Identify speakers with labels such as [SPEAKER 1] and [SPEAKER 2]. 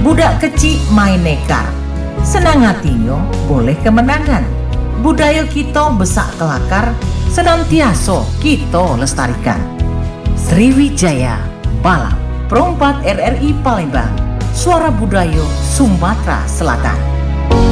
[SPEAKER 1] Budak kecil main nekar, senang hatinya boleh kemenangan. Budaya kita besak kelakar, senantiasa kita lestarikan. Sriwijaya Balap, Perompak RRI Palembang, suara budaya Sumatera Selatan.